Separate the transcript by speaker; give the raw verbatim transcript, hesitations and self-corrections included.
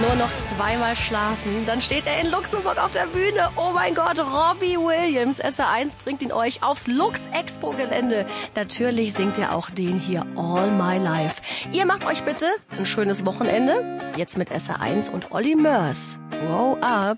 Speaker 1: Nur noch zweimal schlafen, dann steht er in Luxemburg auf der Bühne. Oh mein Gott, Robbie Williams. S R eins bringt ihn euch aufs Lux-Expo-Gelände. Natürlich singt er auch den hier All My Life. Ihr macht euch bitte ein schönes Wochenende. Jetzt mit S R eins und Olli Mörs. Grow Up.